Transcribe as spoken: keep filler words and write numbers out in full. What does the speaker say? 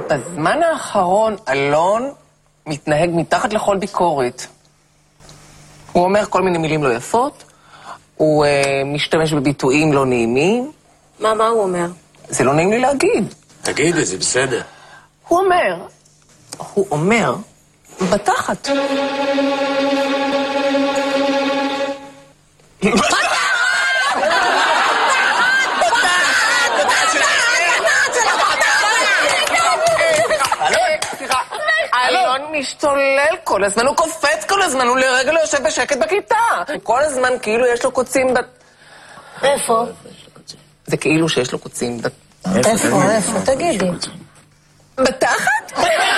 בזמן האחרון אלון מתנהג מתחת לכל ביקורת. הוא אומר כל מיני מילים לא יפות, הוא uh, משתמש בביטויים לא נעימים. מה, מה הוא אומר? זה לא נעים לי להגיד. תגידי, זה בסדר. הוא אומר, הוא אומר, בתחת. אלון משתולל כל הזמן, הוא קופץ כל הזמן, הוא לרגע לא יושב בשקט בכיתה. כל הזמן כאילו יש לו קוצים ב... איפה? זה כאילו שיש לו קוצים ב... איפה, איפה? תגידי. בתחת?